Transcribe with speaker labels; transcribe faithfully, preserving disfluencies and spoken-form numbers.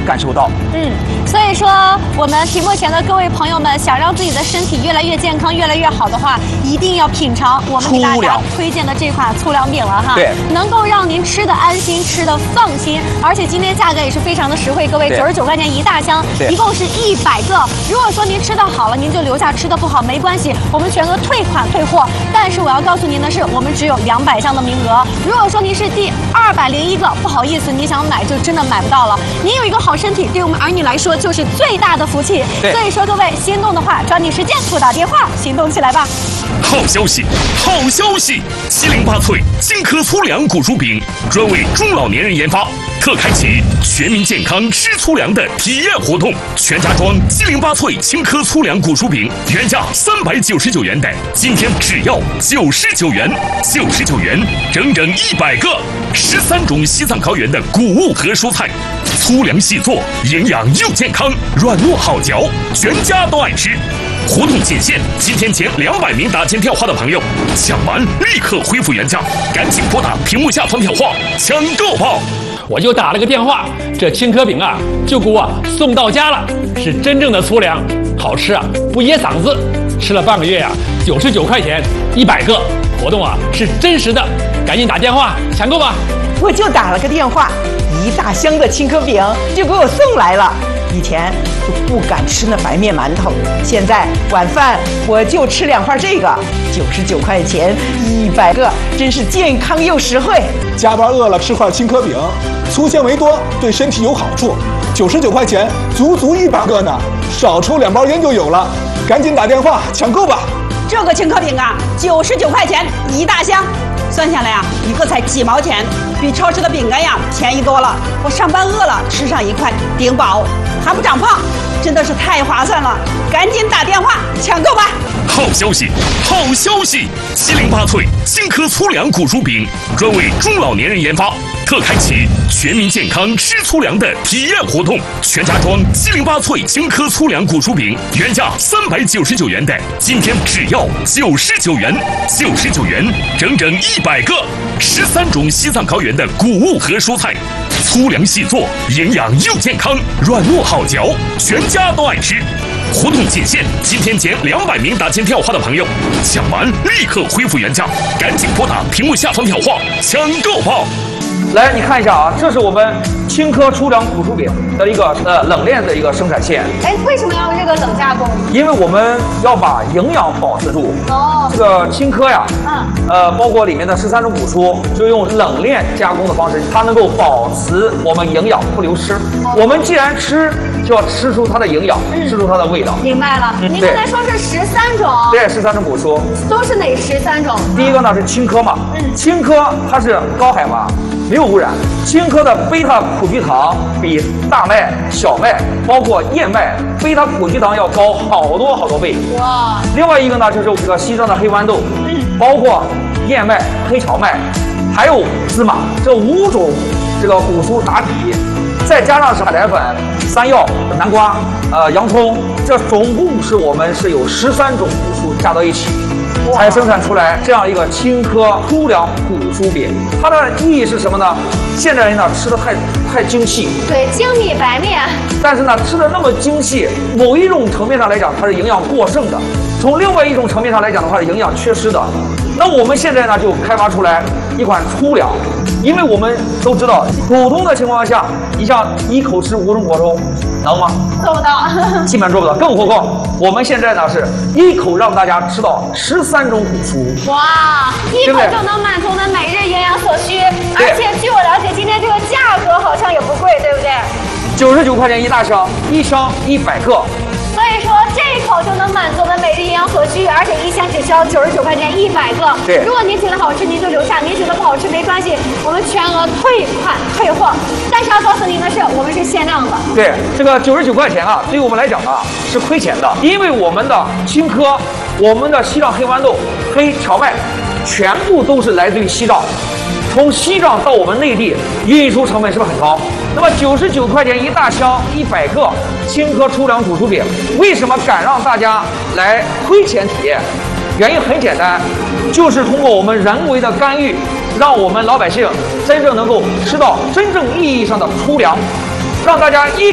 Speaker 1: 感受到。
Speaker 2: 嗯，所以说我们屏幕前的各位朋友们，想让自己的身体越来越健康、越来越好的话，一定要品尝我们给大家推荐的这款粗粮饼了哈。
Speaker 1: 对，
Speaker 2: 能够让您吃的安心、吃的放心，而且今天价格也是非常的实惠，各位九十九块钱一大箱，一共是一百个。如果说您吃的好了，您就留下；吃的不好没关系，我们全额退款退货。但是我要告诉您的是，我们只有两百箱的名额。如果说您是第二百零一个，不好意思，你想买就真的买不到了。您有一个好身体，对我们儿女来说就是最大的福气。所以说，各位心动的话，抓紧时间拨打电话，行动起来吧。
Speaker 3: 好消息，好消息！七零八脆金科粗粮谷薯饼专为中老年人研发，特开启全民健康吃粗粮的体验活动。全家装七零八脆金科粗粮谷薯饼，原价三百九十九元的，今天只要九十九元，九十九元，整整一百个，十三种西藏高原的谷物和蔬菜，粗粮细做，营养又健康，软糯好嚼，全家都爱吃。活动仅限今天前两百名打进电话的朋友，抢完立刻恢复原价，赶紧拨打屏幕下方电话抢购吧！
Speaker 4: 我就打了个电话，这青稞饼啊就给我送到家了，是真正的粗粮，好吃啊，不噎嗓子。吃了半个月呀、啊，九十九块钱一百个，活动啊是真实的，赶紧打电话抢购吧！
Speaker 5: 我就打了个电话，一大箱的青稞饼就给我送来了。以前就不敢吃那白面馒头，现在晚饭我就吃两块这个，九十九块钱一百个，真是健康又实惠。
Speaker 6: 加班饿了吃块青稞饼，粗纤维多，对身体有好处。九十九块钱，足足一百个呢，少抽两包烟就有了。赶紧打电话抢购吧！
Speaker 7: 这个青稞饼啊，九十九块钱一大箱。算下来啊，一个才几毛钱，比超市的饼干呀便宜多了。我上班饿了，吃上一块顶饱，还不长胖，真的是太划算了！赶紧打电话抢购吧！
Speaker 3: 好消息，好消息！七零八脆金科粗粮谷薯饼专为中老年人研发，特开启全民健康吃粗粮的体验活动。全家装七零八脆金科粗粮谷薯饼，原价三百九十九元的，今天只要九十九元，九十九元，整整一百个，十三种西藏高原的谷物和蔬菜，粗粮细做，营养又健康，软糯好嚼，全家都爱吃。活动仅限今天前两百名打进电话的朋友，抢完立刻恢复原价，赶紧拨打屏幕下方电话抢购吧！
Speaker 1: 来，你看一下啊，这是我们青稞粗粮谷薯饼的一个呃冷链的一个生产线。
Speaker 2: 哎，为什么要用这个冷加工？
Speaker 1: 因为我们要把营养保持住。哦。这个青稞呀，嗯，呃，包括里面的十三种谷蔬，就用冷链加工的方式，它能够保持我们营养不流失。哦、我们既然吃，就要吃出它的营养，嗯、吃出它的味道。
Speaker 2: 明白了。您刚才说是十三种。
Speaker 1: 对，十三种谷蔬。
Speaker 2: 都是哪十三种？
Speaker 1: 第一个呢是青稞嘛，嗯，青稞它是高海拔。没有污染，青稞的贝塔葡聚糖比大麦、小麦，包括燕麦，贝塔葡聚糖要高好多好多倍。哇！另外一个呢，就是这个西藏的黑豌豆，嗯，包括燕麦、黑荞麦，还有芝麻，这五种这个谷蔬打底，再加上是海苔粉、山药、南瓜、呃洋葱，这总共是我们是有十三种谷蔬加到一起。才生产出来这样一个青稞粗粮谷薯饼，它的意义是什么呢？现代人呢吃的太太精细，
Speaker 2: 对，精米白面。
Speaker 1: 但是呢，吃的那么精细，某一种层面上来讲，它是营养过剩的；从另外一种层面上来讲的话，是营养缺失的。那我们现在呢，就开发出来一款粗粮，因为我们都知道，普通的情况下，你像一口吃五种果蔬，能吗？
Speaker 2: 做不到，
Speaker 1: 基本做不到。更何况我们现在呢，是一口让大家吃到十三种谷蔬。
Speaker 2: 哇，一口就能满足我们每日营养所需，而且据我了解，今天这个价格好像也不贵，对不对？
Speaker 1: 九十九块钱一大箱，一箱一百个。
Speaker 2: 所以说这一口就能满足我们每日营养所需，而且一箱只需要九十九块钱一百个。
Speaker 1: 对，
Speaker 2: 如果您觉得好吃，您就留下；您觉得不好吃，没关系，我们全额退款退货。但是要告诉您的是，我们是限量的。
Speaker 1: 对，这个九十九块钱啊，对于我们来讲啊是亏钱的，因为我们的青稞、我们的西藏黑豌豆、黑荞麦，全部都是来自于西藏。从西藏到我们内地，运输成本是不是很高？那么九十九块钱一大箱，一百个青稞粗粮谷薯饼，为什么敢让大家来亏钱体验？原因很简单，就是通过我们人为的干预，让我们老百姓真正能够吃到真正意义上的粗粮，让大家一